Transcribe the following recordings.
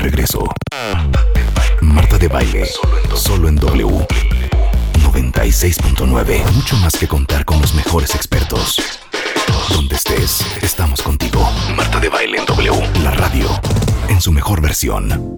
regreso. Marta de Baile, solo en W 96.9. Mucho más que contar con los mejores expertos. Donde estés, estamos contigo. Marta de Baile en W, la radio en su mejor versión.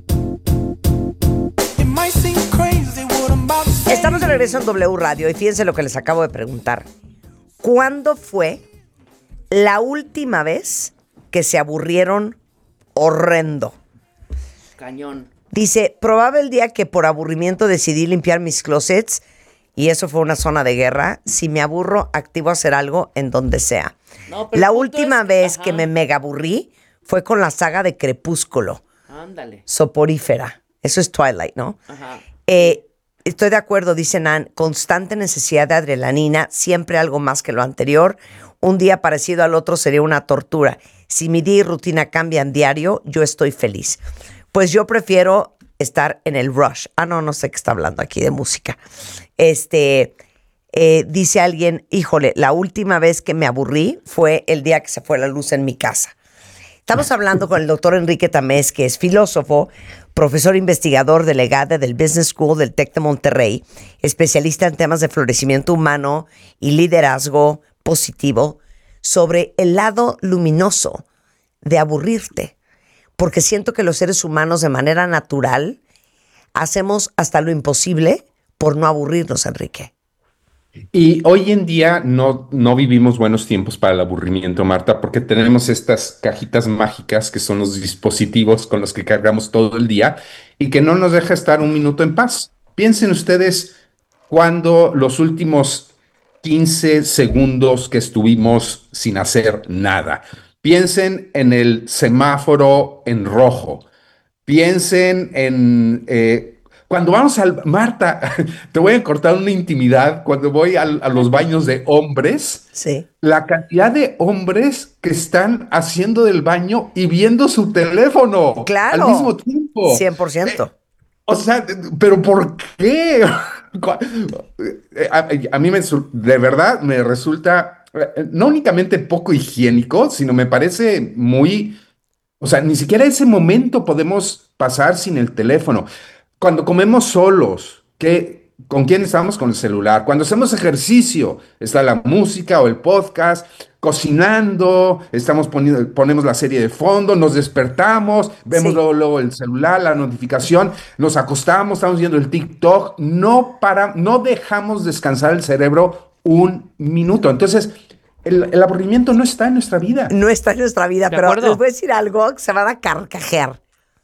Estamos de regreso en W Radio y fíjense lo que les acabo de preguntar. ¿Cuándo fue la última vez que se aburrieron horrendo? Cañón. Dice, probaba el día que por aburrimiento decidí limpiar mis closets y eso fue una zona de guerra. Si me aburro, activo a hacer algo en donde sea. No, pero la el punto última es, vez ajá, que me mega aburrí fue con la saga de Crepúsculo. Ándale. Soporífera. Eso es Twilight, ¿no? Ajá. Estoy de acuerdo, dice Nan. Constante necesidad de adrenalina, siempre algo más que lo anterior. Un día parecido al otro sería una tortura. Si mi día y rutina cambian diario, yo estoy feliz. Pues yo prefiero estar en el rush. No sé qué está hablando aquí de música. Dice alguien, híjole, la última vez que me aburrí fue el día que se fue la luz en mi casa. Estamos hablando con el doctor Enrique Tamés, que es filósofo, profesor investigador delegado del Business School del TEC de Monterrey, especialista en temas de florecimiento humano y liderazgo positivo, sobre el lado luminoso de aburrirte. Porque siento que los seres humanos de manera natural hacemos hasta lo imposible por no aburrirnos, Enrique. Y hoy en día no vivimos buenos tiempos para el aburrimiento, Marta, porque tenemos estas cajitas mágicas que son los dispositivos con los que cargamos todo el día y que no nos deja estar un minuto en paz. Piensen ustedes cuando los últimos 15 segundos que estuvimos sin hacer nada. Piensen en el semáforo en rojo. Piensen en... cuando vamos al... Marta, te voy a cortar una intimidad. Cuando voy a los baños de hombres, Sí. la cantidad de hombres que están haciendo del baño y viendo su teléfono Claro. al mismo tiempo. 100%. O sea, ¿pero por qué? A mí de verdad me resulta no únicamente poco higiénico, sino me parece muy... O sea, ni siquiera ese momento podemos pasar sin el teléfono. Cuando comemos solos, ¿con quién estamos? Con el celular. Cuando hacemos ejercicio, está la música o el podcast. Cocinando, ponemos la serie de fondo, nos despertamos, vemos Sí. luego el celular, la notificación, nos acostamos, estamos viendo el TikTok, no dejamos descansar el cerebro un minuto. Entonces, el aburrimiento no está en nuestra vida. No está en nuestra vida, De pero acuerdo. les voy a decir algo que se van a carcajear.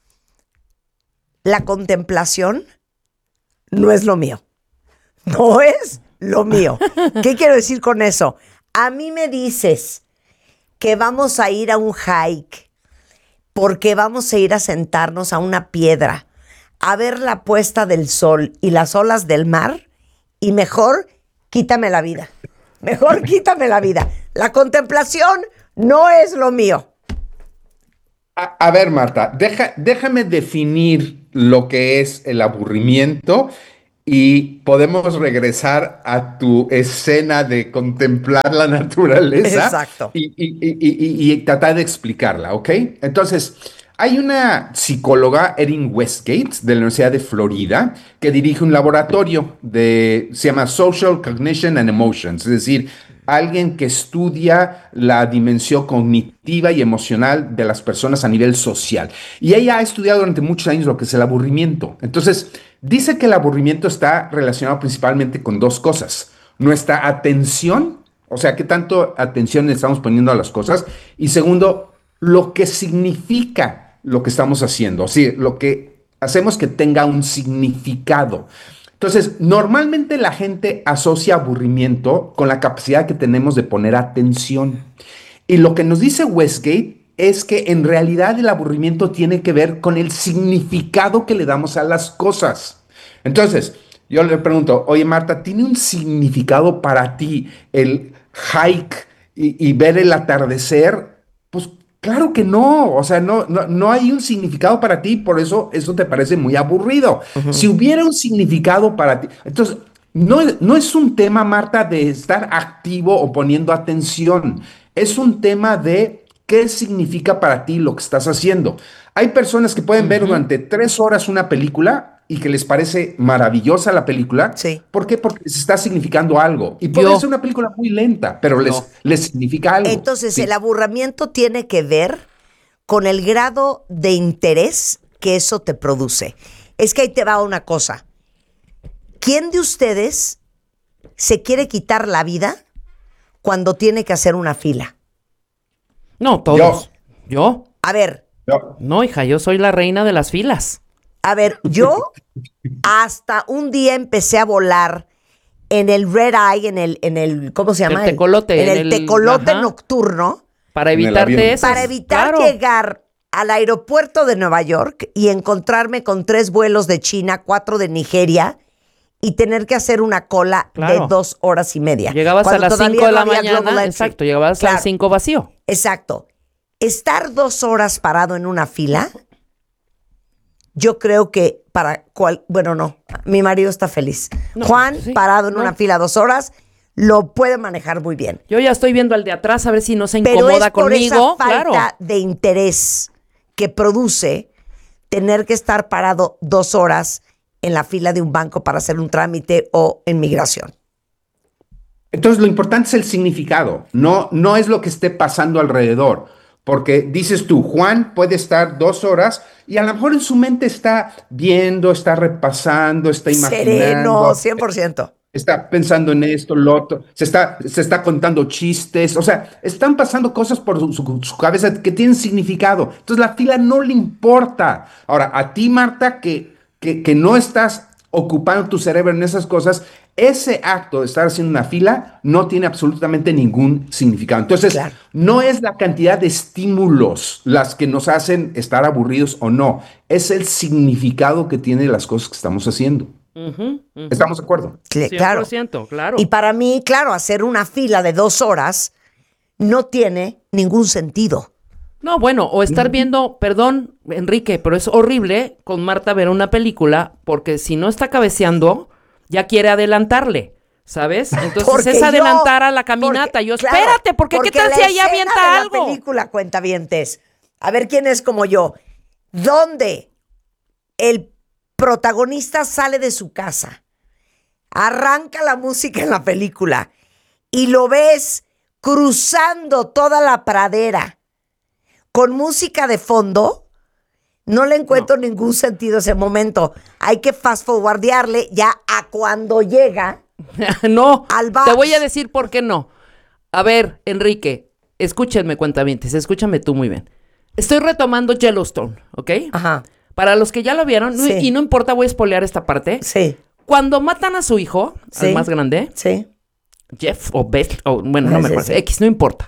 La contemplación no es lo mío. No es lo mío. ¿Qué quiero decir con eso? A mí me dices que vamos a ir a un hike porque vamos a ir a sentarnos a una piedra a ver la puesta del sol y las olas del mar y mejor quítame la vida. Mejor quítame la vida. La contemplación no es lo mío. A ver, Marta, déjame definir lo que es el aburrimiento y podemos regresar a tu escena de contemplar la naturaleza. Exacto. Y tratar de explicarla, ¿ok? Entonces, hay una psicóloga, Erin Westgate, de la Universidad de Florida, que dirige un laboratorio se llama Social Cognition and Emotions, es decir, alguien que estudia la dimensión cognitiva y emocional de las personas a nivel social. Y ella ha estudiado durante muchos años lo que es el aburrimiento. Entonces, dice que el aburrimiento está relacionado principalmente con dos cosas. Nuestra atención, o sea, qué tanto atención le estamos poniendo a las cosas. Y segundo, lo que significa lo que estamos haciendo. O sea, lo que hacemos que tenga un significado. Entonces, normalmente la gente asocia aburrimiento con la capacidad que tenemos de poner atención. Y lo que nos dice Westgate es que en realidad el aburrimiento tiene que ver con el significado que le damos a las cosas. Entonces, yo le pregunto, oye Marta, ¿tiene un significado para ti el hike y ver el atardecer? Pues claro que no, o sea, no hay un significado para ti, por eso te parece muy aburrido. Uh-huh. Si hubiera un significado para ti, entonces no es un tema, Marta, de estar activo o poniendo atención, es un tema de qué significa para ti lo que estás haciendo. Hay personas que pueden ver durante 3 horas una película y que les parece maravillosa la película. Sí. ¿Por qué? Porque les está significando algo. Y puede ser una película muy lenta, pero les significa algo. Entonces, Sí. el aburrimiento tiene que ver con el grado de interés que eso te produce. Es que ahí te va una cosa. ¿Quién de ustedes se quiere quitar la vida cuando tiene que hacer una fila? No, todos. ¿Yo? A ver, No, hija, yo soy la reina de las filas. yo hasta un día empecé a volar en el Red Eye, en el ¿cómo se llama? El tecolote. En el tecolote ajá. nocturno. Para En el evitarte avión. eso. Para evitar llegar al aeropuerto de Nueva York y encontrarme con 3 vuelos de China, 4 de Nigeria y tener que hacer una cola de 2 horas y media. Llegabas Cuando a las todavía 5 de no la había Global mañana. Entry. Exacto, llegabas a Claro. las 5 vacío. Exacto. Estar 2 horas parado en una fila, yo creo que bueno, no, mi marido está feliz. No, Juan, sí, parado en no. una fila 2 horas, lo puede manejar muy bien. Yo ya estoy viendo al de atrás a ver si no se Pero incomoda es por conmigo. esa falta Claro. de interés que produce tener que estar parado 2 horas en la fila de un banco para hacer un trámite o en migración. Entonces, lo importante es el significado, no es lo que esté pasando alrededor. Porque dices tú, Juan puede estar 2 horas y a lo mejor en su mente está viendo, está repasando, está Sereno, imaginando. 100%. Está pensando en esto, lo otro, se está contando chistes, o sea, están pasando cosas por su cabeza que tienen significado. Entonces la fila no le importa. Ahora, a ti, Marta, que no estás ocupando tu cerebro en esas cosas, ese acto de estar haciendo una fila no tiene absolutamente ningún significado. Entonces, Claro. no es la cantidad de estímulos las que nos hacen estar aburridos o no, es el significado que tienen las cosas que estamos haciendo. ¿Estamos de acuerdo? Claro. 100%, claro. Y para mí, claro, hacer una fila de 2 horas no tiene ningún sentido. No, bueno, o estar viendo, perdón, Enrique, pero es horrible con Marta ver una película porque si no está cabeceando, ya quiere adelantarle, ¿sabes? Entonces Porque es adelantar yo- a la caminata. porque- yo, claro, espérate, porque ¿qué tal la si ahí escena avienta de algo? La película, cuentavientes. A ver quién es como yo. Donde el protagonista sale de su casa, arranca la música en la película y lo ves cruzando toda la pradera con música de fondo, no le encuentro ningún sentido a ese momento. Hay que fast forwardearle ya a cuando llega. No, Al bar. te voy a decir por qué no. A ver, Enrique, escúchenme, cuentavientes, escúchame tú muy bien. Estoy retomando Yellowstone, ¿ok? Ajá. Para los que ya lo vieron, Sí. y no importa, voy a spoilear esta parte. Sí, Cuando matan a su hijo, Sí. al más grande, sí. Jeff o Beth, o bueno, no me Sí, acuerdo, sí. X, no importa.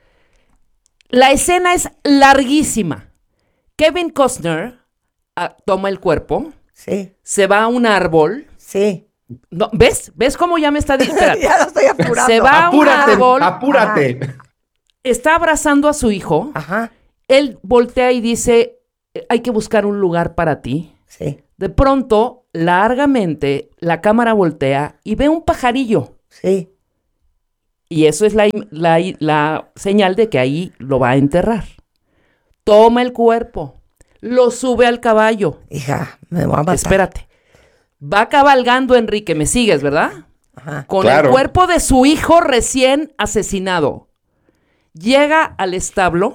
La escena es larguísima. Kevin Costner toma el cuerpo, Sí, se va a un árbol. sí. No, ¿ves? ¿Ves cómo ya me está diciendo? Ya lo estoy apurando. Se va a un Apúrate, árbol, apúrate. está abrazando a su hijo. Ajá, Él voltea y dice, hay que buscar un lugar para ti. sí, De pronto, largamente, la cámara voltea y ve un pajarillo. sí. Y eso es la señal de que ahí lo va a enterrar. Toma el cuerpo, lo sube al caballo. Hija, me voy a matar. Espérate. Va cabalgando, Enrique, me sigues, ¿verdad? Ajá. Con Claro. el cuerpo de su hijo recién asesinado. Llega al establo,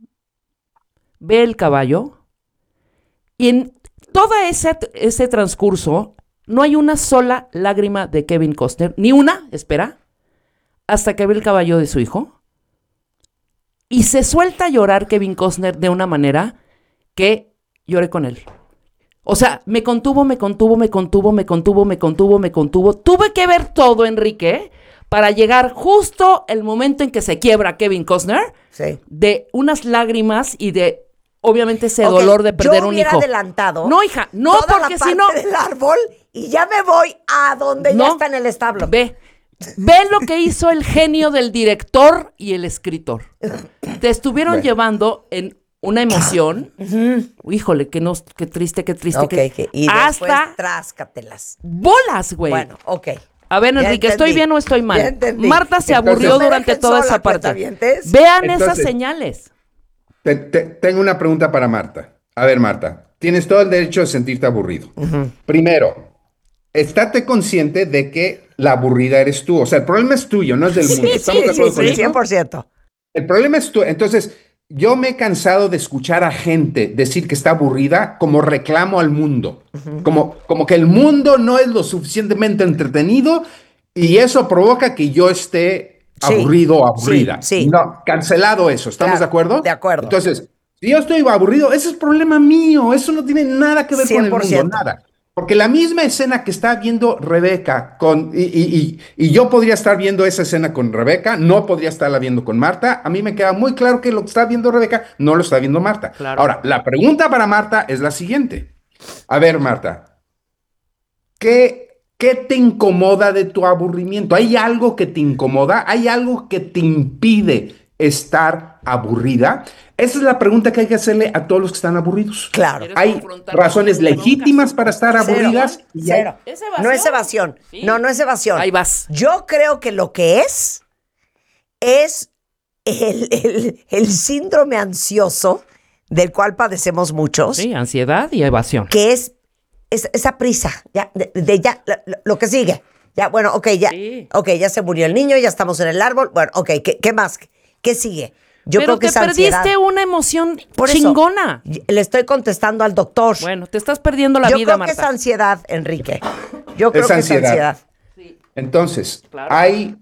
ve el caballo y en todo ese transcurso no hay una sola lágrima de Kevin Costner, ni una, espera, hasta que ve el caballo de su hijo. Y se suelta a llorar Kevin Costner de una manera que lloré con él. O sea, me contuvo. Tuve que ver todo, Enrique, para llegar justo el momento en que se quiebra Kevin Costner Sí. de unas lágrimas y de, obviamente, ese Ok, dolor de perder yo un hubiera hijo. adelantado. No, hija, no, toda porque la si parte no... del árbol y ya me voy a donde ya No. está en el establo. Ve lo que hizo el genio del director y el escritor. Te estuvieron Bueno. llevando en una emoción. Híjole, qué triste. Ok, y después hasta tráscatelas. bolas, güey. Bueno, ok. A ver, Ya Enrique, ¿estoy entendí. bien o estoy Ya mal? entendí. Marta se Entonces, aburrió no me durante dejen toda sola, esa parte. cuentavientes. Vean esas Entonces- señales. Tengo una pregunta para Marta. A ver, Marta, tienes todo el derecho de sentirte aburrido. Primero, estate consciente de que la aburrida eres tú. O sea, el problema es tuyo, no es del mundo. ¿Estamos de acuerdo con eso? 100%. El problema es tú. Entonces, yo me he cansado de escuchar a gente decir que está aburrida como reclamo al mundo. Como que el mundo no es lo suficientemente entretenido y eso provoca que yo esté aburrido o aburrida. Sí. No, cancelado eso. ¿Estamos de acuerdo? De acuerdo. Entonces, si yo estoy aburrido, ese es problema mío. Eso no tiene nada que ver con el 100%. mundo, nada. Porque la misma escena que está viendo Rebeca y yo podría estar viendo esa escena con Rebeca, no podría estarla viendo con Marta. A mí me queda muy claro que lo que está viendo Rebeca no lo está viendo Marta. Claro. Ahora, la pregunta para Marta es la siguiente. A ver, Marta, ¿qué te incomoda de tu aburrimiento? ¿Hay algo que te incomoda? ¿Hay algo que te impide estar aburrida? Esa es la pregunta que hay que hacerle a todos los que están aburridos. Claro. Hay razones legítimas para estar aburridas. Cero. ¿Es evasión? No es evasión. Sí. No es evasión. Ahí vas. Yo creo que lo que es el síndrome ansioso del cual padecemos muchos, Sí, ansiedad y evasión. que es esa prisa, ya, lo que sigue. Ya, bueno, ok, ya. Sí. Ok, ya se murió el niño, ya estamos en el árbol. Bueno, ok, ¿qué más? ¿Qué sigue? Yo Pero creo que te esa ansiedad. perdiste una emoción Por eso, chingona. le estoy contestando al doctor. Bueno, te estás perdiendo la Yo vida, creo que es Marta. ansiedad, Enrique. Yo creo Es que es ansiedad. ansiedad. Entonces, Claro. hay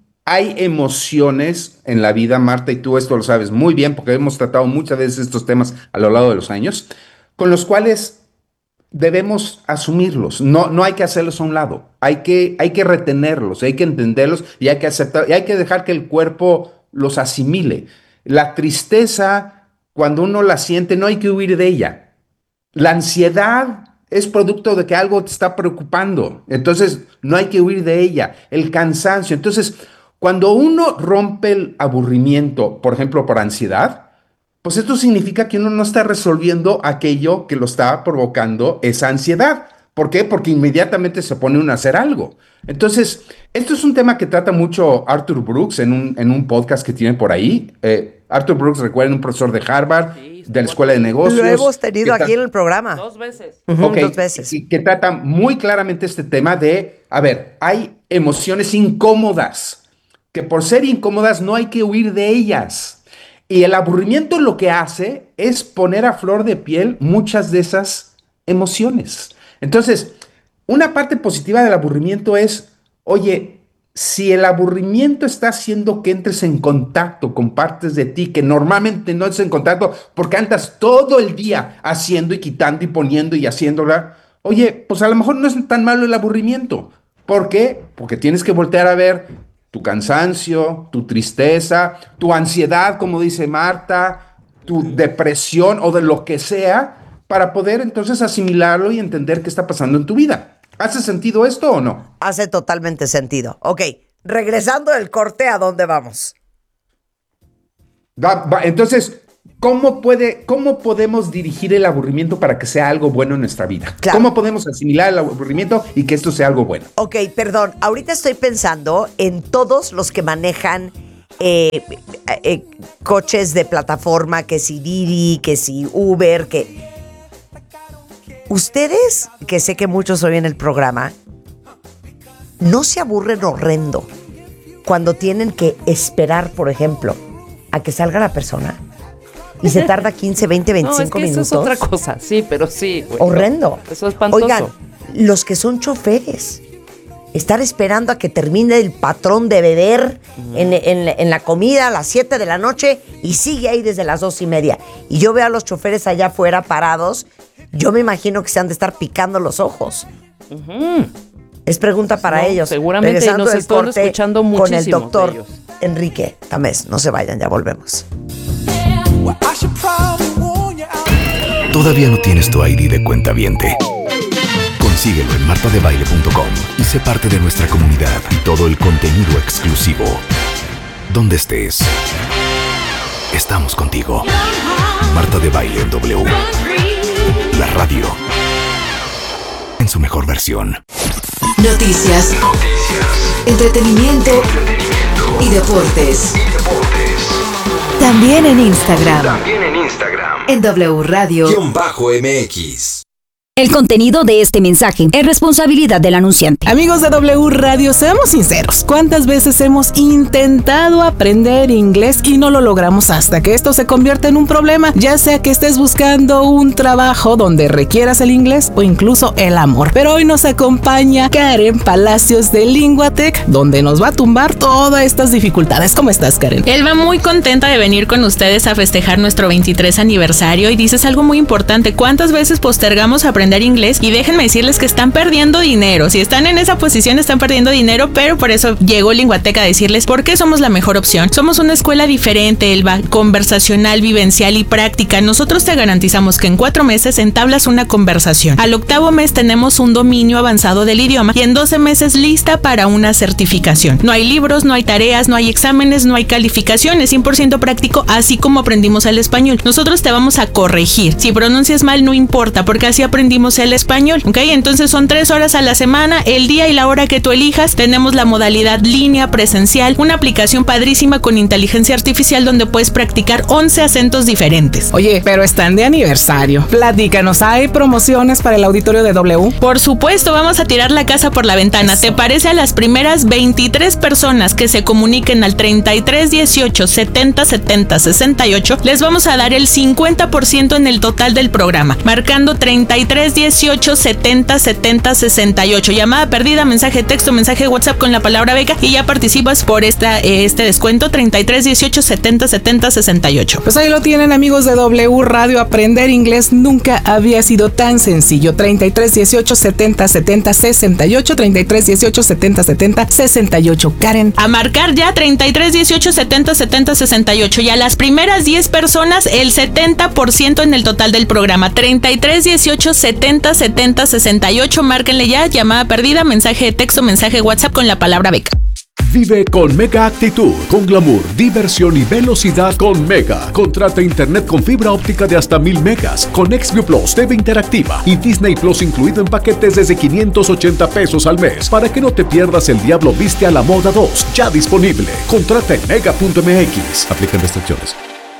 emociones en la vida, Marta, y tú esto lo sabes muy bien porque hemos tratado muchas veces estos temas a lo largo de los años, con los cuales debemos asumirlos. No hay que hacerlos a un lado. Hay que retenerlos, hay que entenderlos y hay que aceptar, y hay que dejar que el cuerpo los asimile. La tristeza, cuando uno la siente, no hay que huir de ella. La ansiedad es producto de que algo te está preocupando. Entonces, no hay que huir de ella. El cansancio. Entonces, cuando uno rompe el aburrimiento, por ejemplo, por ansiedad, pues esto significa que uno no está resolviendo aquello que lo está provocando esa ansiedad. ¿Por qué? Porque inmediatamente se pone uno a hacer algo. Entonces, esto es un tema que trata mucho Arthur Brooks en un podcast que tiene por ahí. Arthur Brooks, recuerden, un profesor de Harvard, de la Escuela de Negocios. Lo hemos tenido aquí en el programa. 2 veces. Ujú, 2 veces. Y que trata muy claramente este tema de, a ver, hay emociones incómodas, que por ser incómodas no hay que huir de ellas. Y el aburrimiento lo que hace es poner a flor de piel muchas de esas emociones. Entonces, una parte positiva del aburrimiento es, oye, si el aburrimiento está haciendo que entres en contacto con partes de ti que normalmente no entres en contacto porque andas todo el día haciendo y quitando y poniendo y haciéndola, oye, pues a lo mejor no es tan malo el aburrimiento. ¿Por qué? Porque tienes que voltear a ver tu cansancio, tu tristeza, tu ansiedad, como dice Marta, tu depresión o de lo que sea, para poder entonces asimilarlo y entender qué está pasando en tu vida. ¿Hace sentido esto o no? Hace totalmente sentido. Ok, regresando del corte, ¿a dónde vamos? Entonces, ¿cómo podemos dirigir el aburrimiento para que sea algo bueno en nuestra vida? Claro. ¿Cómo podemos asimilar el aburrimiento y que esto sea algo bueno? Ok, perdón, ahorita estoy pensando en todos los que manejan coches de plataforma, que si Didi, que si Uber, que... Ustedes, que sé que muchos oyen el programa, ¿no se aburren horrendo cuando tienen que esperar, por ejemplo, a que salga la persona? Y se tarda 15, 20, 25 No, es que minutos. eso es otra cosa. Sí, pero sí. Güey. Horrendo. Eso es espantoso. Oigan, los que son choferes, estar esperando a que termine el patrón de beber en la comida a las 7 de la noche y sigue ahí desde las 2:30. Y yo veo a los choferes allá afuera parados, yo me imagino que se han de estar picando los ojos. Es pregunta para No, ellos. seguramente, y Regresando nos del están corte escuchando con el muchísimos doctor de ellos. Enrique Tamés. No se vayan, ya volvemos. ¿Todavía no tienes tu ID de cuentaviente? Consíguelo en martadebaile.com y sé parte de nuestra comunidad y todo el contenido exclusivo. Donde estés, estamos contigo. Marta de Baile en W. La radio en su mejor versión. Noticias, entretenimiento y deportes. También en Instagram. en W Radio _MX. El contenido de este mensaje es responsabilidad del anunciante. Amigos de W Radio, seamos sinceros. ¿Cuántas veces hemos intentado aprender inglés y no lo logramos hasta que esto se convierte en un problema? Ya sea que estés buscando un trabajo donde requieras el inglés o incluso el amor. Pero hoy nos acompaña Karen Palacios de Linguatec, donde nos va a tumbar todas estas dificultades. ¿Cómo estás, Karen? Elba, muy contenta de venir con ustedes a festejar nuestro 23 aniversario y dices algo muy importante. ¿Cuántas veces postergamos aprender inglés? Y déjenme decirles que están perdiendo dinero. Si están en esa posición, están perdiendo dinero, pero por eso llegó Linguatec a decirles por qué somos la mejor opción. Somos una escuela diferente, Elba, conversacional, vivencial y práctica. Nosotros te garantizamos que en 4 meses entablas una conversación. Al 8º mes tenemos un dominio avanzado del idioma y en 12 meses lista para una certificación. No hay libros, no hay tareas, no hay exámenes, no hay calificaciones, 100% práctico, así como aprendimos el español. Nosotros te vamos a corregir. Si pronuncias mal, no importa, porque así aprendimos el español, ¿ok? Entonces son 3 horas a la semana, el día y la hora que tú elijas. Tenemos la modalidad línea, presencial, una aplicación padrísima con inteligencia artificial donde puedes practicar 11 acentos diferentes. Oye, pero están de aniversario. Platícanos, ¿hay promociones para el auditorio de W? Por supuesto, vamos a tirar la casa por la ventana. ¿Te parece? A las primeras 23 personas que se comuniquen al 33 18 70 70 68, les vamos a dar el 50% en el total del programa, marcando 33 18 70 70 68. Llamada perdida, mensaje de texto, mensaje de WhatsApp con la palabra beca y ya participas por este descuento 33 18 70 70 68. Pues ahí lo tienen, amigos de W Radio. Aprender inglés nunca había sido tan sencillo. 33 18 70 70 68, 33 18 70 70 68. Karen. A marcar ya 33 18 70 70 68 y a las primeras 10 personas el 70% en el total del programa. 33 18 70 70 68, márquenle ya, llamada perdida, mensaje de texto, mensaje de WhatsApp con la palabra beca. Vive con Mega Actitud, con glamour, diversión y velocidad con Mega. Contrata internet con fibra óptica de hasta 1000 megas, con XView Plus, TV interactiva y Disney Plus incluido en paquetes desde 580 pesos al mes, para que no te pierdas El Diablo Viste a la Moda 2, ya disponible. Contrata en mega.mx. Aplican restricciones.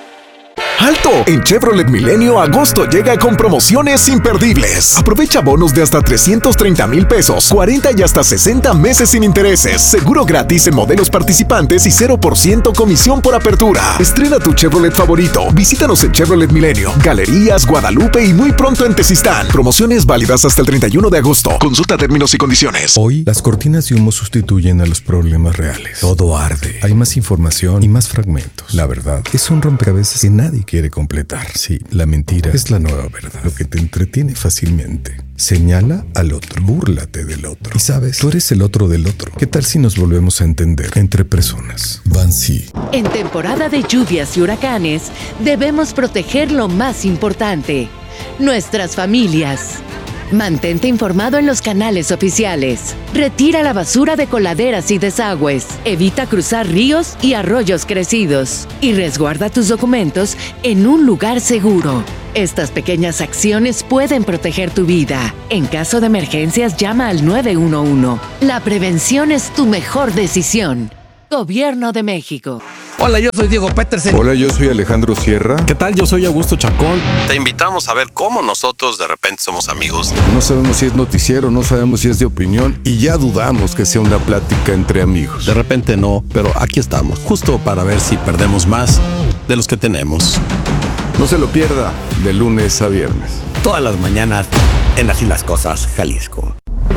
¡Alto! En Chevrolet Milenio, agosto llega con promociones imperdibles. Aprovecha bonos de hasta 330,000 pesos, 40 y hasta 60 meses sin intereses, seguro gratis en modelos participantes y 0% comisión por apertura. Estrena tu Chevrolet favorito. Visítanos en Chevrolet Milenio, Galerías, Guadalupe y muy pronto en Tezistán. Promociones válidas hasta el 31 de agosto. Consulta términos y condiciones. Hoy, las cortinas de humo sustituyen a los problemas reales. Todo arde. Hay más información y más fragmentos. La verdad es un rompecabezas que nadie quiere completar. Sí, la mentira es la nueva verdad, lo que te entretiene fácilmente. Señala al otro, búrlate del otro. Y sabes, tú eres el otro del otro. ¿Qué tal si nos volvemos a entender entre personas? Bansi. En temporada de lluvias y huracanes, debemos proteger lo más importante: nuestras familias. Mantente informado en los canales oficiales. Retira la basura de coladeras y desagües. Evita cruzar ríos y arroyos crecidos. Y resguarda tus documentos en un lugar seguro. Estas pequeñas acciones pueden proteger tu vida. En caso de emergencias, llama al 911. La prevención es tu mejor decisión. Gobierno de México. Hola, yo soy Diego Petersen. Hola, yo soy Alejandro Sierra. ¿Qué tal? Yo soy Augusto Chacón. Te invitamos a ver cómo nosotros de repente somos amigos. No sabemos si es noticiero, no sabemos si es de opinión y ya dudamos que sea una plática entre amigos. De repente no, pero aquí estamos, justo para ver si perdemos más de los que tenemos. No se lo pierda, de lunes a viernes. Todas las mañanas en Así las Cosas, Jalisco.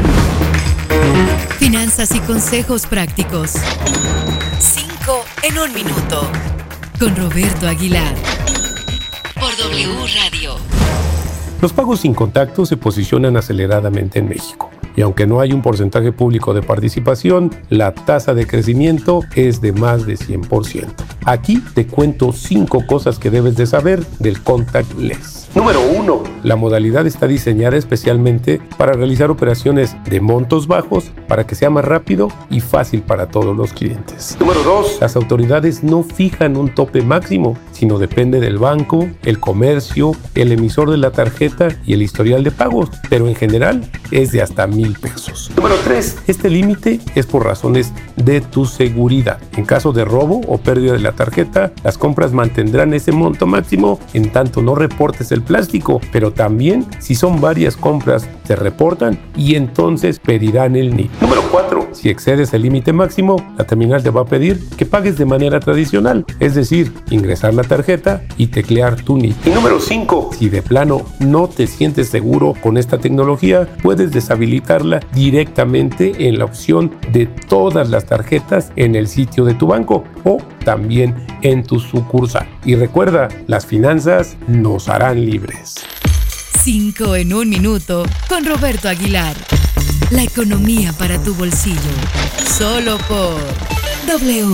Finanzas y consejos prácticos. 5 en 1 minuto. Con Roberto Aguilar. Por W Radio. Los pagos sin contacto se posicionan aceleradamente en México. Y aunque no hay un porcentaje público de participación, la tasa de crecimiento es de más de 100%. Aquí te cuento 5 cosas que debes de saber del contactless. Número 1. La modalidad está diseñada especialmente para realizar operaciones de montos bajos para que sea más rápido y fácil para todos los clientes. Número 2. Las autoridades no fijan un tope máximo, sino depende del banco, el comercio, el emisor de la tarjeta y el historial de pagos, pero en general es de hasta 1,000 pesos. Número 3. Este límite es por razones de tu seguridad. En caso de robo o pérdida de la tarjeta, las compras mantendrán ese monto máximo en tanto no reportes el plástico, pero también si son varias compras se reportan y entonces pedirán el NIP. Número 4. Si excedes el límite máximo, la terminal te va a pedir que pagues de manera tradicional, es decir, ingresar la tarjeta y teclear tu NIP. Y número 5. Si de plano no te sientes seguro con esta tecnología, puedes deshabilitarla directamente en la opción de todas las tarjetas en el sitio de tu banco o también en tu sucursal. Y recuerda, las finanzas nos harán libres. 5 en 1 minuto con Roberto Aguilar. La economía para tu bolsillo. Solo por W.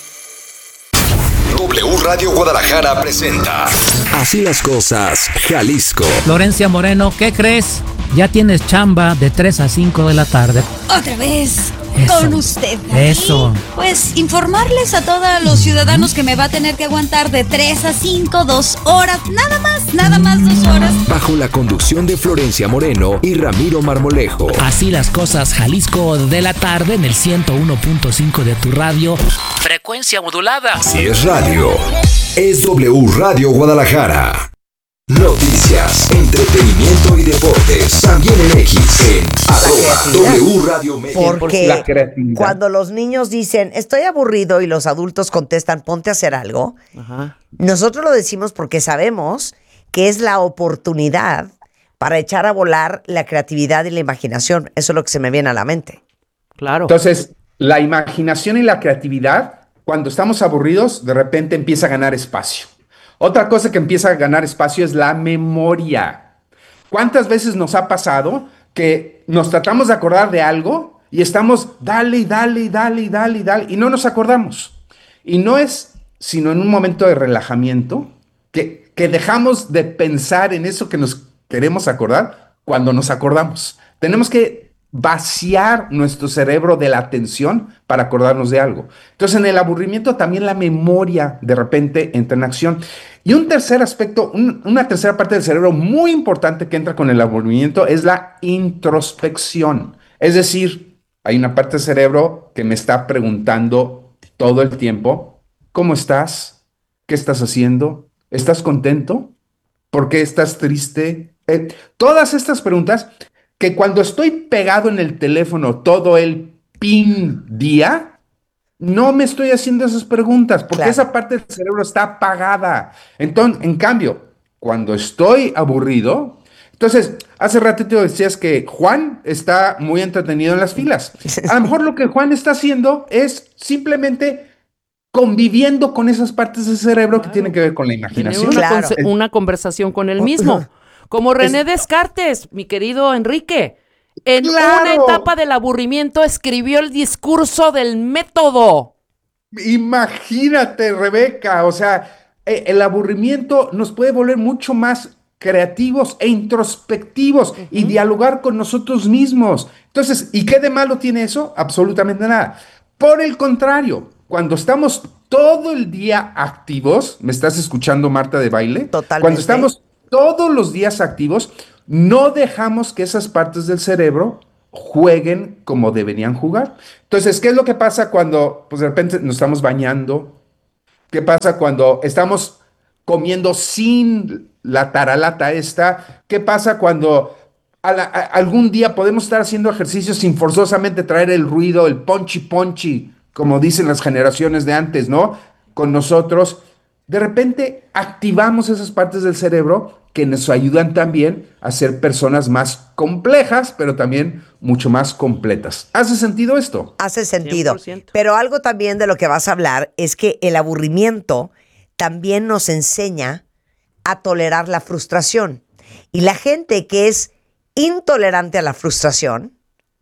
W Radio Guadalajara presenta Así las cosas, Jalisco. Florencia Moreno, ¿qué crees? Ya tienes chamba de 3 a 5 de la tarde. Otra vez Eso. con usted. Eso. Pues informarles a todos los ciudadanos que me va a tener que aguantar de 3 a 5, 2 horas, nada más 2 horas. Bajo la conducción de Florencia Moreno y Ramiro Marmolejo. Así las cosas, Jalisco de la tarde en el 101.5 de tu radio. Frecuencia modulada. Si es radio, es W Radio Guadalajara. Noticias, entretenimiento y deportes. También en X, en @W Radio México. Porque cuando los niños dicen, estoy aburrido, y los adultos contestan, ponte a hacer algo, nosotros lo decimos porque sabemos que es la oportunidad para echar a volar la creatividad y la imaginación. Eso es lo que se me viene a la mente. Claro. Entonces, la imaginación y la creatividad, cuando estamos aburridos, de repente empieza a ganar espacio. Otra cosa que empieza a ganar espacio es la memoria. ¿Cuántas veces nos ha pasado que nos tratamos de acordar de algo y estamos dale y no nos acordamos? Y no es sino en un momento de relajamiento que dejamos de pensar en eso que nos queremos acordar cuando nos acordamos. Tenemos que vaciar nuestro cerebro de la atención para acordarnos de algo. Entonces, en el aburrimiento también la memoria de repente entra en acción. Y un tercer aspecto, una tercera parte del cerebro muy importante que entra con el aburrimiento es la introspección. Es decir, hay una parte del cerebro que me está preguntando todo el tiempo, ¿cómo estás? ¿Qué estás haciendo? ¿Estás contento? ¿Por qué estás triste? Todas estas preguntas que cuando estoy pegado en el teléfono todo el día, no me estoy haciendo esas preguntas, porque esa parte del cerebro está apagada. Entonces, en cambio, cuando estoy aburrido, entonces, hace ratito decías que Juan está muy entretenido en las filas. A lo mejor lo que Juan está haciendo es simplemente conviviendo con esas partes del cerebro que tienen que ver con la imaginación. Una conversación con él mismo. Como René Descartes, mi querido Enrique. En una etapa del aburrimiento escribió el discurso del método. Imagínate, Rebeca, o sea, el aburrimiento nos puede volver mucho más creativos e introspectivos y dialogar con nosotros mismos. Entonces, ¿y qué de malo tiene eso? Absolutamente nada. Por el contrario, cuando estamos todo el día activos, ¿me estás escuchando, Marta de Baile? Totalmente. Cuando estamos todos los días activos, no dejamos que esas partes del cerebro jueguen como deberían jugar. Entonces, ¿qué es lo que pasa cuando pues, de repente nos estamos bañando? ¿Qué pasa cuando estamos comiendo sin la taralata esta? ¿Qué pasa cuando algún día podemos estar haciendo ejercicio sin forzosamente traer el ruido, el ponchi, como dicen las generaciones de antes, ¿no? Con nosotros. De repente activamos esas partes del cerebro que nos ayudan también a ser personas más complejas, pero también mucho más completas. ¿Hace sentido esto? Hace sentido. 100%. Pero algo también de lo que vas a hablar es que el aburrimiento también nos enseña a tolerar la frustración. Y la gente que es intolerante a la frustración,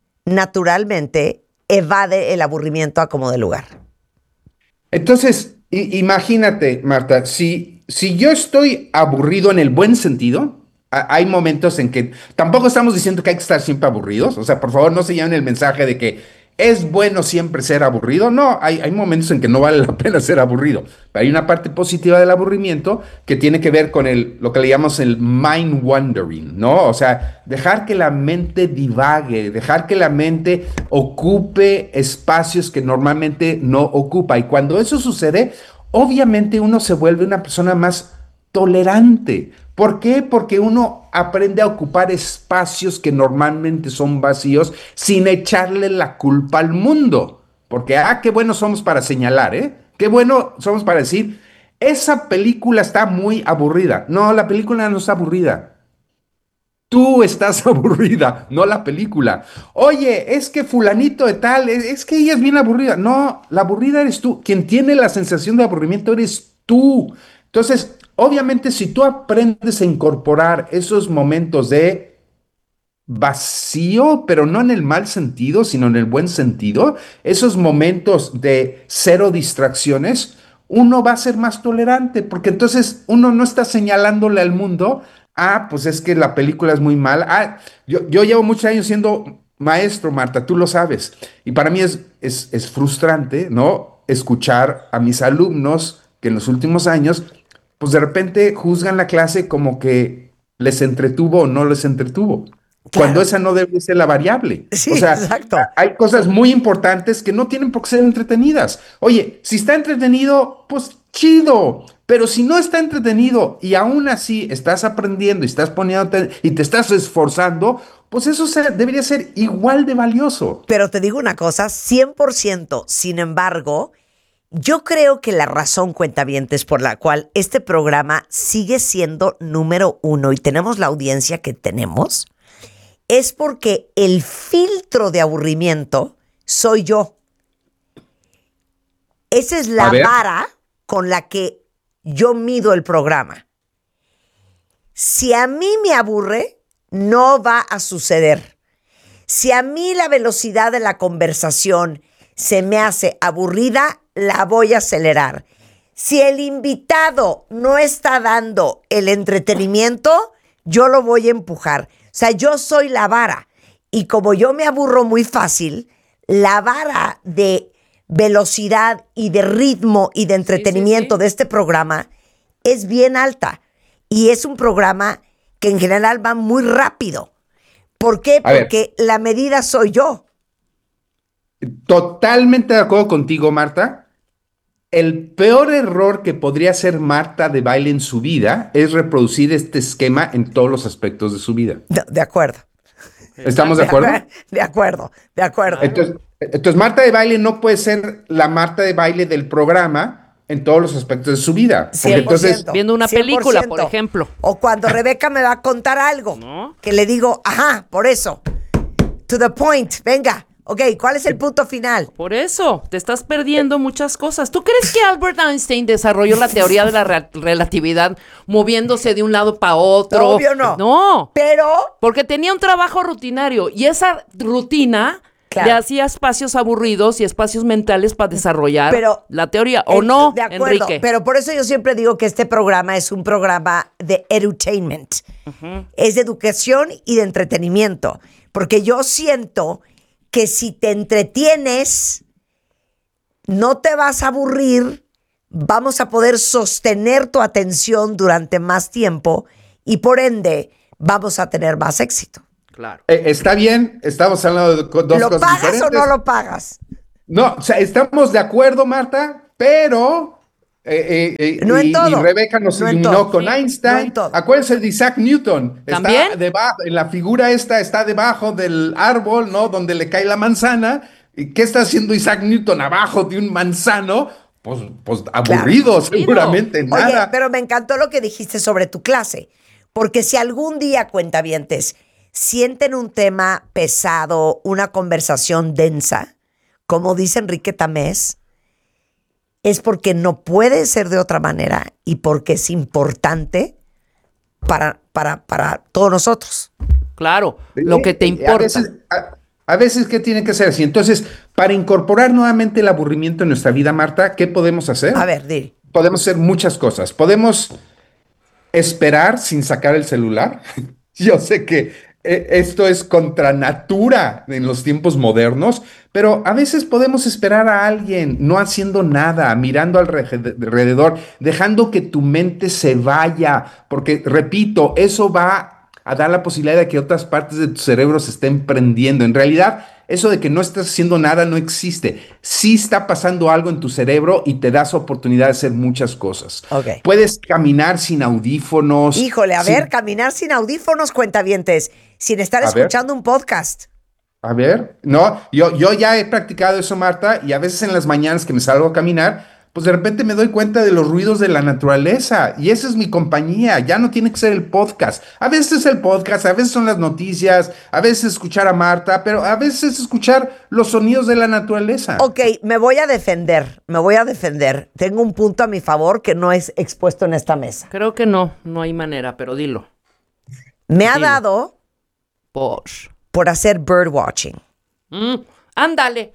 naturalmente evade el aburrimiento a como de lugar. Entonces, Imagínate, Marta, si yo estoy aburrido en el buen sentido, hay momentos en que tampoco estamos diciendo que hay que estar siempre aburridos. O sea, por favor, no se lleven el mensaje de que es bueno siempre ser aburrido. No, hay momentos en que no vale la pena ser aburrido. Pero hay una parte positiva del aburrimiento que tiene que ver con lo que le llamamos el mind wandering, ¿no? O sea, dejar que la mente divague, dejar que la mente ocupe espacios que normalmente no ocupa. Y cuando eso sucede, obviamente uno se vuelve una persona más tolerante. ¿Por qué? Porque uno aprende a ocupar espacios que normalmente son vacíos sin echarle la culpa al mundo. Porque, qué buenos somos para señalar, ¿eh? Qué bueno somos para decir, esa película está muy aburrida. No, la película no está aburrida. Tú estás aburrida, no la película. Oye, es que fulanito de tal, es que ella es bien aburrida. No, la aburrida eres tú. Quien tiene la sensación de aburrimiento eres tú. Entonces, obviamente, si tú aprendes a incorporar esos momentos de vacío, pero no en el mal sentido, sino en el buen sentido, esos momentos de cero distracciones, uno va a ser más tolerante, porque entonces uno no está señalándole al mundo, pues es que la película es muy mala. Yo llevo muchos años siendo maestro, Marta, tú lo sabes, y para mí es frustrante, ¿no? Escuchar a mis alumnos que en los últimos años pues de repente juzgan la clase como que les entretuvo o no les entretuvo. Claro. Cuando esa no debe ser la variable. Sí, o sea, exacto. Hay cosas muy importantes que no tienen por qué ser entretenidas. Oye, si está entretenido, pues chido. Pero si no está entretenido y aún así estás aprendiendo y estás poniéndote y te estás esforzando, pues eso debería ser igual de valioso. Pero te digo una cosa, 100%. Sin embargo, yo creo que la razón, cuentavientes, por la cual este programa sigue siendo número 1 y tenemos la audiencia que tenemos, es porque el filtro de aburrimiento soy yo. Esa es la vara con la que yo mido el programa. Si a mí me aburre, no va a suceder. Si a mí la velocidad de la conversación se me hace aburrida, la voy a acelerar. Si el invitado no está dando el entretenimiento, yo lo voy a empujar. O sea, yo soy la vara. Y como yo me aburro muy fácil, la vara de velocidad y de ritmo y de entretenimiento de este programa es bien alta. Y es un programa que en general va muy rápido. ¿Por qué? Porque la medida soy yo. Totalmente de acuerdo contigo, Marta. El peor error que podría hacer Marta de Baile en su vida es reproducir este esquema en todos los aspectos de su vida. De acuerdo. ¿Estamos de acuerdo? De acuerdo. Entonces, Marta de Baile no puede ser la Marta de Baile del programa en todos los aspectos de su vida. 100%, entonces, viendo una película, por ejemplo. O cuando Rebeca me va a contar algo, ¿no? Que le digo, por eso. To the point, venga. Ok, ¿cuál es el punto final? Por eso, te estás perdiendo muchas cosas. ¿Tú crees que Albert Einstein desarrolló la teoría de la relatividad moviéndose de un lado para otro? Obvio no. No. Pero... porque tenía un trabajo rutinario y esa rutina le hacía espacios aburridos y espacios mentales para desarrollar la teoría. ¿O no, de acuerdo, Enrique? Pero por eso yo siempre digo que este programa es un programa de edutainment. Es de educación y de entretenimiento. Porque yo siento que si te entretienes, no te vas a aburrir, vamos a poder sostener tu atención durante más tiempo y por ende vamos a tener más éxito. Claro. Está bien, estamos hablando de dos cosas diferentes. ¿Lo pagas o no lo pagas? No, o sea, estamos de acuerdo, Marta, pero... no en todo. Y Rebeca nos iluminó con Einstein. Acuérdense de Isaac Newton. ¿También? Está debajo, en la figura está debajo del árbol, ¿no? Donde le cae la manzana. ¿Y qué está haciendo Isaac Newton abajo de un manzano? Pues aburrido, seguramente. Nada. Oye, pero me encantó lo que dijiste sobre tu clase. Porque si algún día, cuentavientes, sienten un tema pesado, una conversación densa, como dice Enrique Tamés, es porque no puede ser de otra manera y porque es importante para todos nosotros. Claro, lo que te importa. A veces, ¿qué tiene que ser así? Entonces, para incorporar nuevamente el aburrimiento en nuestra vida, Marta, ¿qué podemos hacer? A ver, di. Podemos hacer muchas cosas. Podemos esperar sin sacar el celular. Yo sé que esto es contra natura en los tiempos modernos, pero a veces podemos esperar a alguien no haciendo nada, mirando alrededor, dejando que tu mente se vaya, porque, repito, eso va a dar la posibilidad de que otras partes de tu cerebro se estén prendiendo. En realidad, eso de que no estás haciendo nada no existe. Sí está pasando algo en tu cerebro y te das oportunidad de hacer muchas cosas. Ok. Puedes caminar sin audífonos. Híjole, a ver, caminar sin audífonos, cuentavientes, sin estar escuchando un podcast. A ver, no, yo ya he practicado eso, Marta, y a veces en las mañanas que me salgo a caminar, pues de repente me doy cuenta de los ruidos de la naturaleza, y esa es mi compañía, ya no tiene que ser el podcast. A veces es el podcast, a veces son las noticias, a veces escuchar a Marta, pero a veces es escuchar los sonidos de la naturaleza. Ok, me voy a defender. Tengo un punto a mi favor que no es expuesto en esta mesa. Creo que no hay manera, pero dilo. Me ha dado por hacer birdwatching. Ándale.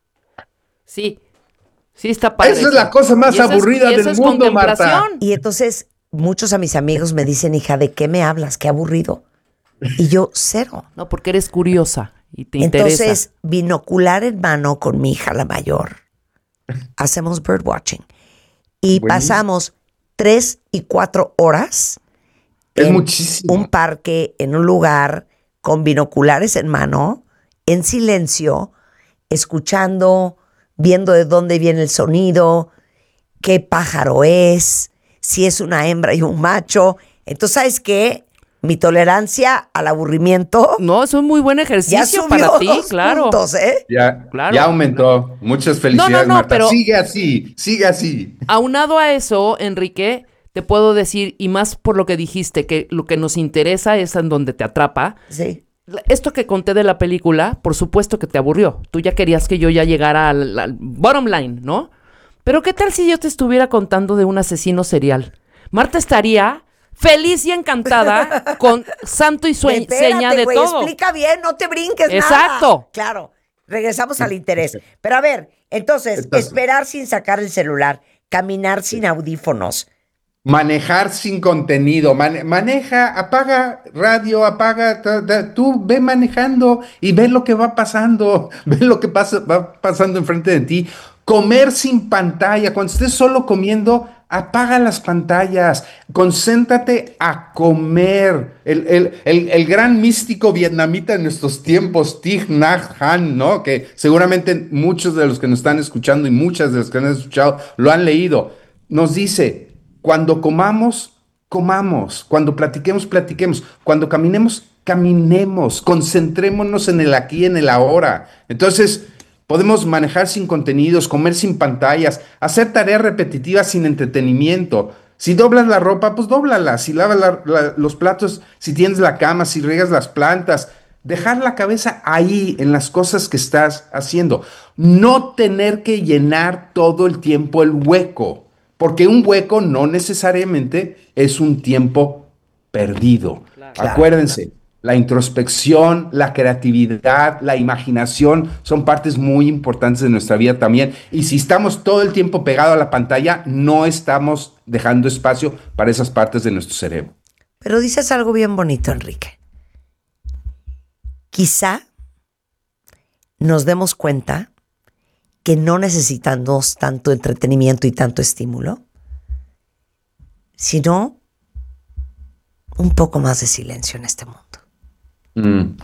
Sí está padre. Esa es la cosa más aburrida del mundo, Marta. Y entonces muchos a mis amigos me dicen, hija, ¿de qué me hablas? Qué aburrido. Y yo, cero. No, porque eres curiosa y te interesa. Entonces, binocular en mano con mi hija, la mayor, hacemos birdwatching. Y pasamos 3 y 4 horas en muchísimo. Un parque, en un lugar, con binoculares en mano, en silencio, escuchando, viendo de dónde viene el sonido, qué pájaro es, si es una hembra y un macho. Entonces, ¿sabes qué? Mi tolerancia al aburrimiento. No, es un muy buen ejercicio para ti, claro. Puntos, ¿eh? Ya claro. aumentó. Muchas felicidades, Marta. Pero sigue así. Aunado a eso, Enrique, te puedo decir, y más por lo que dijiste, que lo que nos interesa es en donde te atrapa. Sí. Esto que conté de la película, por supuesto que te aburrió. Tú ya querías que yo ya llegara al bottom line, ¿no? Pero ¿qué tal si yo te estuviera contando de un asesino serial? Marta estaría feliz y encantada con santo y seña de todo. Explica bien, no te brinques nada. Exacto. Claro, regresamos al interés. Pero a ver, entonces, esperar sin sacar el celular, caminar sin audífonos. Manejar sin contenido, maneja, apaga radio, tú ve manejando y ve lo que va pasando, ve lo que va pasando enfrente de ti. Comer sin pantalla, cuando estés solo comiendo, apaga las pantallas, concéntrate a comer. El gran místico vietnamita de nuestros tiempos, Thich Nhat Hanh, ¿no? Que seguramente muchos de los que nos están escuchando y muchas de los que han escuchado lo han leído, nos dice: cuando comamos, cuando platiquemos, cuando caminemos, concentrémonos en el aquí, en el ahora. Entonces, podemos manejar sin contenidos, comer sin pantallas, hacer tareas repetitivas sin entretenimiento. Si doblas la ropa, pues dóblala. Si lavas los platos, si tienes la cama, si riegas las plantas, dejar la cabeza ahí en las cosas que estás haciendo. No tener que llenar todo el tiempo el hueco. Porque un hueco no necesariamente es un tiempo perdido. Claro. Acuérdense, la introspección, la creatividad, la imaginación son partes muy importantes de nuestra vida también. Y si estamos todo el tiempo pegados a la pantalla, no estamos dejando espacio para esas partes de nuestro cerebro. Pero dices algo bien bonito, Enrique. Quizá nos demos cuenta que no necesitamos tanto entretenimiento y tanto estímulo, sino un poco más de silencio en este mundo.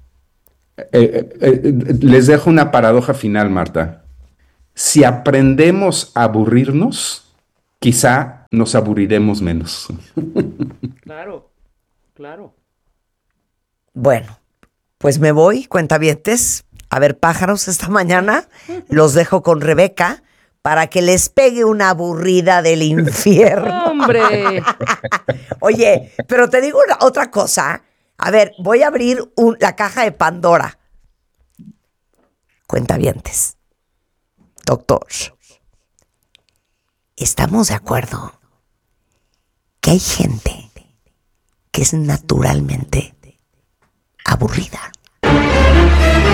Les dejo una paradoja final, Marta. Si aprendemos a aburrirnos, quizá nos aburriremos menos. Claro. Bueno, pues me voy, cuentavientes, a ver pájaros esta mañana. Los dejo con Rebeca para que les pegue una aburrida del infierno. ¡Hombre! Oye, pero te digo otra cosa. A ver, voy a abrir la caja de Pandora. Cuentavientes. Doctor, estamos de acuerdo que hay gente que es naturalmente aburrida.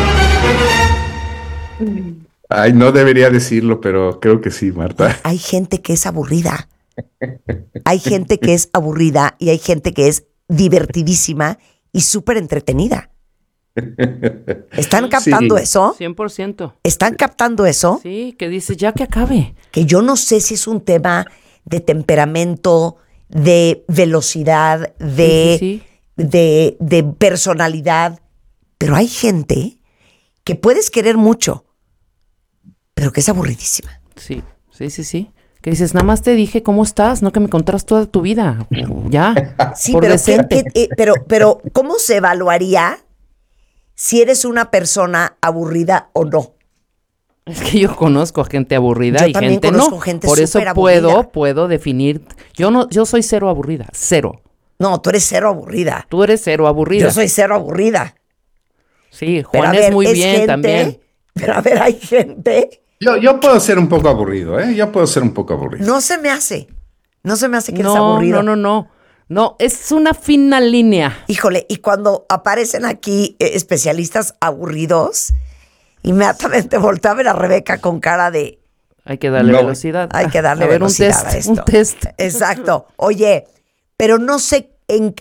Ay, no debería decirlo, pero creo que sí, Marta. Hay gente que es aburrida. Hay gente que es aburrida y hay gente que es divertidísima y súper entretenida. ¿Están captando eso? 100%. ¿Están captando eso? Sí, que dices, ya que acabe. Que yo no sé si es un tema de temperamento, de velocidad, de personalidad, pero hay gente que puedes querer mucho, pero que es aburridísima. Sí. Que dices, nada más te dije cómo estás, no que me contaras toda tu vida. Ya. Sí, pero ¿cómo se evaluaría si eres una persona aburrida o no? Es que yo conozco gente aburrida y gente no. Gente por eso aburrida. puedo definir. Yo soy cero aburrida, cero. No, tú eres cero aburrida. Tú eres cero aburrida. Yo soy cero aburrida. Sí, Juan es muy bien gente, también. Pero a ver, hay gente. Yo puedo ser un poco aburrido, ¿eh? Yo puedo ser un poco aburrido. No se me hace que eres aburrido. No, es una fina línea. Híjole, y cuando aparecen aquí especialistas aburridos, inmediatamente volteo a ver a Rebeca con cara de... Hay que darle velocidad. Hay que darle velocidad a esto. Un test. Exacto. Oye, pero no sé, ¿en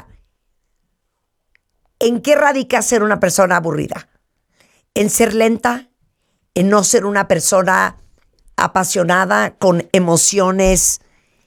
qué radica ser una persona aburrida? ¿En ser lenta? ¿En no ser una persona apasionada, con emociones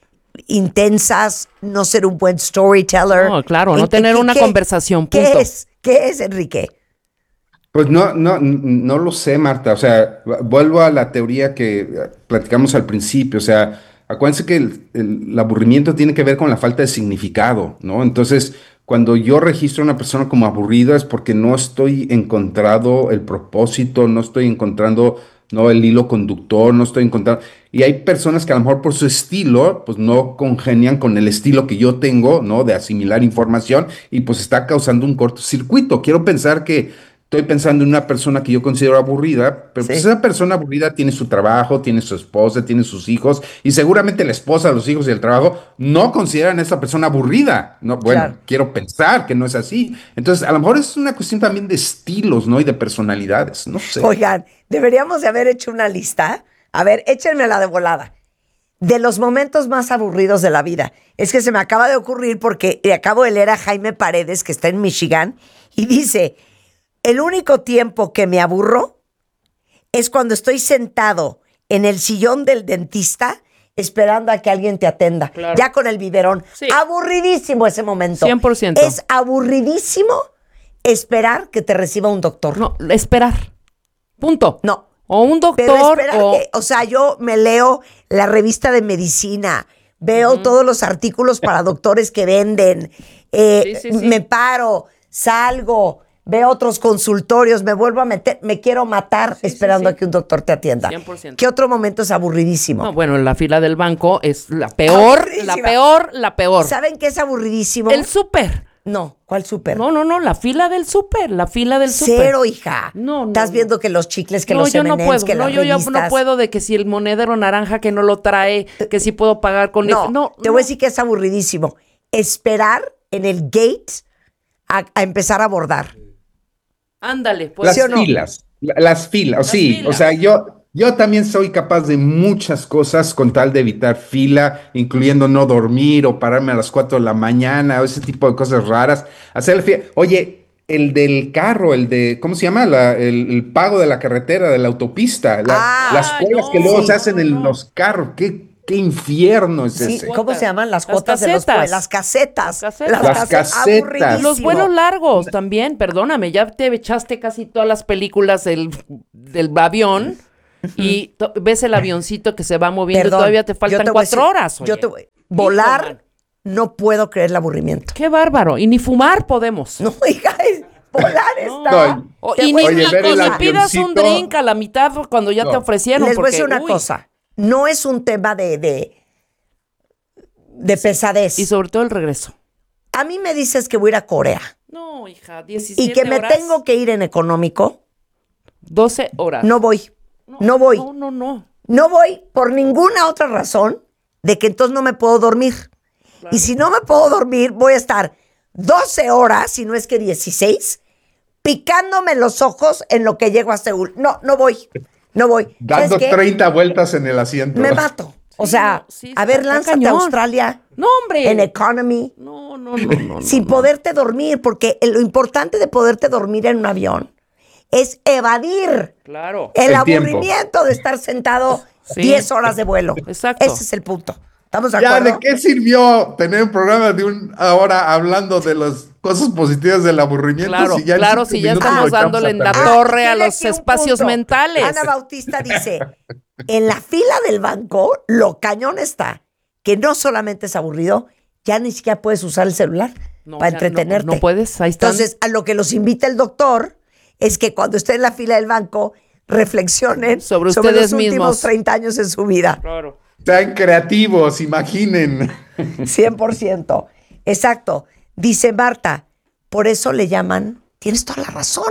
intensas, no ser un buen storyteller? No, claro, no tener una conversación, punto. ¿Qué es, Enrique? Pues no lo sé, Marta. O sea, vuelvo a la teoría que platicamos al principio. O sea, acuérdense que el aburrimiento tiene que ver con la falta de significado, ¿no? Entonces, cuando yo registro a una persona como aburrida es porque no estoy encontrando el propósito, no estoy encontrando, ¿no?, el hilo conductor, no estoy encontrando... Y hay personas que a lo mejor por su estilo, pues no congenian con el estilo que yo tengo, ¿no?, de asimilar información, y pues está causando un cortocircuito. Quiero pensar que estoy pensando en una persona que yo considero aburrida, pero pues esa persona aburrida tiene su trabajo, tiene su esposa, tiene sus hijos, y seguramente la esposa, los hijos y el trabajo no consideran a esa persona aburrida. No, bueno, claro. Quiero pensar que no es así. Entonces, a lo mejor es una cuestión también de estilos, ¿no? Y de personalidades, no sé. Oigan, deberíamos de haber hecho una lista. A ver, échenmela de volada. De los momentos más aburridos de la vida. Es que se me acaba de ocurrir porque acabo de leer a Jaime Paredes, que está en Michigan, y dice... El único tiempo que me aburro es cuando estoy sentado en el sillón del dentista esperando a que alguien te atenda. Claro. Ya con el biberón. Sí. Aburridísimo ese momento. 100%. Es aburridísimo esperar que te reciba un doctor. No, esperar. Punto. No. O un doctor. Pero esperar o sea, yo me leo la revista de medicina, veo todos los artículos para doctores que venden, me paro, salgo... Veo otros consultorios, me vuelvo a meter, me quiero matar esperando a que un doctor te atienda. 100%. ¿Qué otro momento es aburridísimo? No, bueno, la fila del banco es la peor, la peor. ¿Saben qué es aburridísimo? El súper. No, ¿cuál súper? No, la fila del súper, Cero, hija. No. Estás viendo que los chicles, que los M&M's, no puedo, que las revistas. Yo no puedo de que si el monedero naranja que no lo trae, que si puedo pagar con... No, te voy a decir que es aburridísimo. Esperar en el gate a empezar a abordar. Ándale, pues. Las filas, sí. O sea, yo también soy capaz de muchas cosas con tal de evitar fila, incluyendo no dormir o pararme a las 4 de la mañana o ese tipo de cosas raras. Hacer fila. Oye, el del carro, ¿cómo se llama? El pago de la carretera, de la autopista. Las colas que luego se hacen en los carros. ¿Qué infierno es ese? ¿Cómo se llaman? Las cuotas de las casetas. Las casetas. Los vuelos largos también, perdóname, ya te echaste casi todas las películas del avión y ves el avioncito que se va moviendo, todavía te faltan 4 horas. Oye. Volar, no puedo creer el aburrimiento. Qué bárbaro, y ni fumar podemos. No, hija, volar está... Y ni pidas un drink a la mitad cuando ya te ofrecieron. Les voy a decir una cosa. No es un tema de pesadez. Y sobre todo el regreso. A mí me dices que voy a ir a Corea. No, hija, 17 horas. Y que me tengo que ir en económico. 12 horas. No voy. No voy. No. No voy por ninguna otra razón de que entonces no me puedo dormir. Claro. Y si no me puedo dormir, voy a estar 12 horas, si no es que 16, picándome los ojos en lo que llego a Seúl. No voy. Dando 30 vueltas en el asiento. Me mato. O sea, a ver, lánzate a Australia. No, hombre. En economy. No. Sin poderte dormir, porque lo importante de poderte dormir en un avión es evadir el aburrimiento de estar sentado 10 horas de vuelo. Exacto. Ese es el punto. ¿Estamos de acuerdo? ¿De qué sirvió tener un programa de una hora hablando de las cosas positivas del aburrimiento? Claro, si ya estamos dándole en la torre a los espacios mentales. Ana Bautista dice, en la fila del banco, lo cañón está, que no solamente es aburrido, ya ni siquiera puedes usar el celular para entretenerte. No puedes, ahí está. Entonces, a lo que los invita el doctor es que cuando estén en la fila del banco, reflexionen sobre los últimos 30 años en su vida. Claro. Sean creativos, imaginen. 100%. Exacto. Dice Marta, por eso le llaman, tienes toda la razón.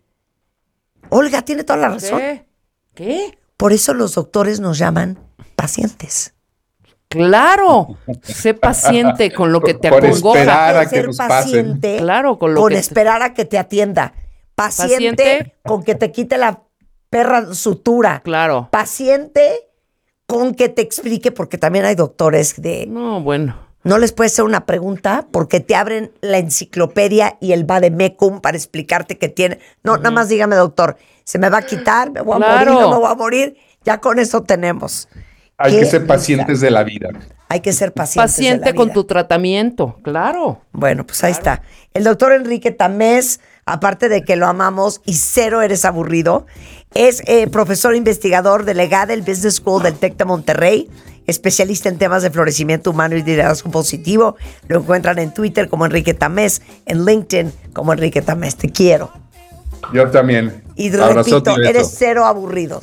Olga, tiene toda la razón. ¿Qué? Por eso los doctores nos llaman pacientes. Claro, sé paciente con lo que te acongoja. Por esperar a que nos pasen. Claro, con esperar a que te atienda. Paciente con que te quite la perra sutura. Claro. Paciente con que te explique, porque también hay doctores no les puedes hacer una pregunta porque te abren la enciclopedia y el vademecum para explicarte que tiene. No, nada más dígame, doctor, se me va a quitar, me voy a morir, no me voy a morir. Ya con eso tenemos. Hay que ser pacientes de la vida. Hay que ser paciente de la vida. Con tu tratamiento, claro. Bueno, pues ahí está. El doctor Enrique Tamés, aparte de que lo amamos y cero eres aburrido, es profesor investigador delegado del Business School del TEC de Monterrey, especialista en temas de florecimiento humano y liderazgo positivo. Lo encuentran en Twitter como Enrique Tamés, en LinkedIn como Enrique Tamés. Te quiero. Yo también. Y repito, eres cero aburrido.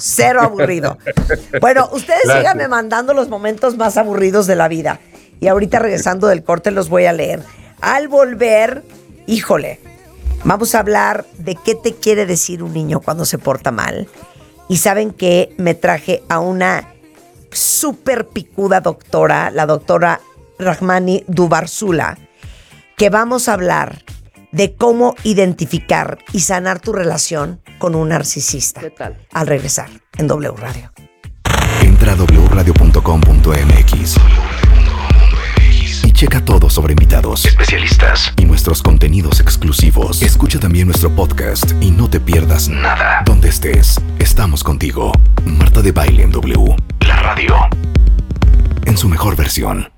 Bueno, ustedes síganme mandando los momentos más aburridos de la vida. Y ahorita regresando del corte los voy a leer. Al volver, híjole, vamos a hablar de qué te quiere decir un niño cuando se porta mal. Y saben que me traje a una súper picuda doctora, la doctora Rahmani Dubarsula, que vamos a hablar de cómo identificar y sanar tu relación con un narcisista. ¿Qué tal? Al regresar en W Radio. Entra a wradio.com.mx y checa todo sobre invitados, especialistas y nuestros contenidos exclusivos. Escucha también nuestro podcast y no te pierdas nada. Donde estés, estamos contigo. Marta de Baile en W, la radio, en su mejor versión.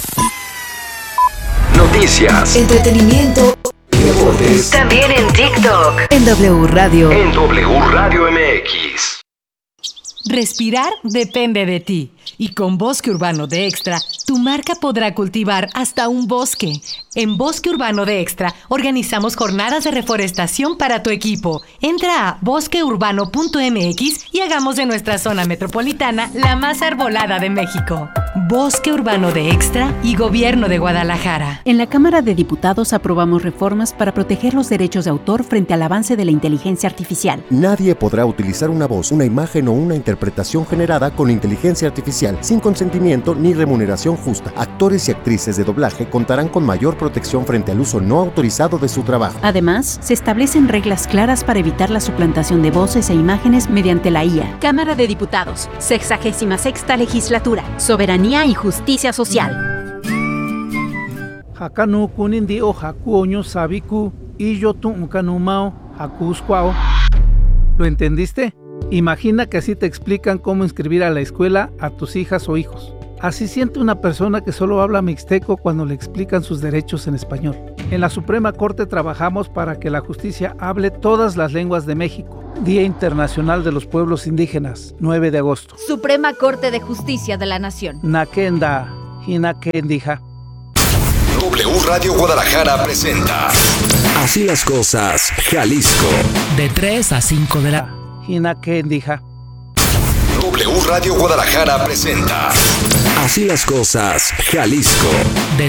Noticias, entretenimiento, deportes. También en TikTok. En W Radio. En W Radio MX. Respirar depende de ti. Y con Bosque Urbano de Extra, tu marca podrá cultivar hasta un bosque. En Bosque Urbano de Extra, organizamos jornadas de reforestación para tu equipo. Entra a bosqueurbano.mx y hagamos de nuestra zona metropolitana la más arbolada de México. Bosque Urbano de Extra y Gobierno de Guadalajara. En la Cámara de Diputados aprobamos reformas para proteger los derechos de autor frente al avance de la inteligencia artificial. Nadie podrá utilizar una voz, una imagen o una interpretación generada con inteligencia artificial sin consentimiento ni remuneración justa. Actores y actrices de doblaje contarán con mayor protección frente al uso no autorizado de su trabajo. Además, se establecen reglas claras para evitar la suplantación de voces e imágenes mediante la IA. Cámara de Diputados, 66ª Legislatura, Soberanía y Justicia Social. Hakanu kunindi o hakuoño sabiku y yo tuncanumao hakuscuao. ¿Lo entendiste? Imagina que así te explican cómo inscribir a la escuela a tus hijas o hijos. Así siente una persona que solo habla mixteco cuando le explican sus derechos en español. En la Suprema Corte trabajamos para que la justicia hable todas las lenguas de México. Día Internacional de los Pueblos Indígenas, 9 de agosto. Suprema Corte de Justicia de la Nación. Nakenda, Hinakendija. W Radio Guadalajara presenta Así las cosas, Jalisco. De 3 a 5 de la... Hinakendija. W Radio Guadalajara presenta Así las cosas, Jalisco. De